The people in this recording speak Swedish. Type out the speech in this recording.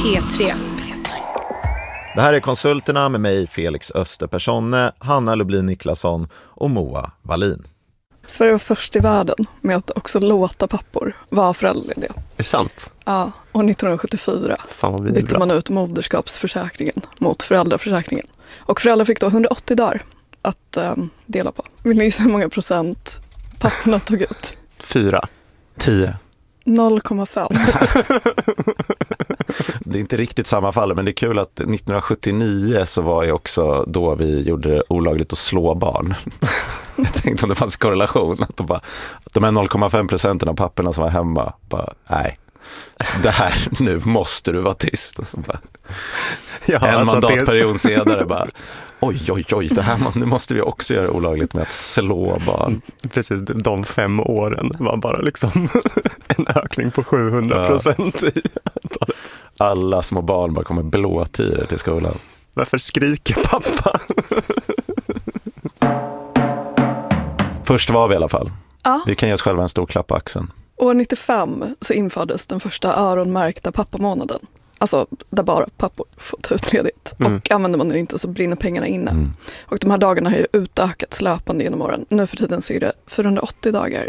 P3. Det här är Konsulterna med mig, Felix Österpersonne, Hanna Lublin Niklasson och Moa Wallin. Sverige var först i världen med att också låta pappor vara föräldralediga. Är det sant? Ja, och 1974 bytte man ut moderskapsförsäkringen mot föräldraförsäkringen. Och föräldrar fick då 180 dagar att dela på. Vill ni gissa hur många procent papporna tog ut? 4. 10. 0,5. Det är inte riktigt samma fall, men det är kul att 1979 så var ju också då vi gjorde det olagligt att slå barn. Jag tänkte om det fanns korrelation, att de här 0,5% av papporna som var hemma bara, nej, det här, nu måste du vara tyst. Och så bara, en mandatperiod senare bara, oj, det här, nu måste vi också göra olagligt med att slå barn. Precis, de 5 åren var bara liksom en ökning på 700% i antalet. Alla små barn bara kommer blåtider till skolan. Varför skriker pappa? Först var vi i alla fall. Ja. Vi kan ge oss själva en stor klapp på axeln. År 95 så infördes den första öronmärkta pappamånaden. Alltså där bara pappor får ta ut ledigt. Och använder man det inte så brinner pengarna inne. Och de här dagarna har ju utökats löpande genom åren. Nu för tiden så är det 480 dagar